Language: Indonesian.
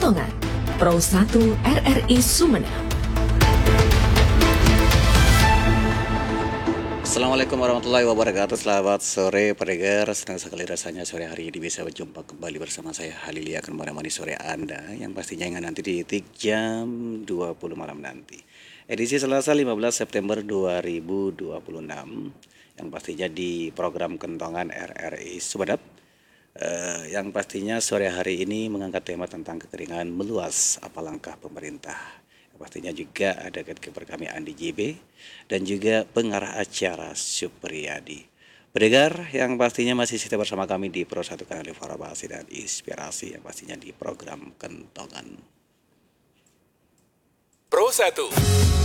Kentongan, Pro 1 RRI Sumeneb. Assalamualaikum warahmatullahi wabarakatuh. Selamat sore pendengar. Senang sekali rasanya sore hari ini bisa berjumpa kembali bersama saya Halili akan menemani sore Anda yang pastinya ingat nanti di jam 20 malam nanti. Edisi Selasa 15 September 2026 yang pastinya di program Kentongan RRI Sumeneb yang pastinya sore hari ini mengangkat tema tentang kekeringan meluas, apa langkah pemerintah. Pastinya juga ada gatekeeper kami Andi JB dan juga pengarah acara Supriyadi. Pendengar yang pastinya masih setia bersama kami di Pro 1 Kanal Informasi dan Inspirasi yang pastinya di program Kentongan. Pro 1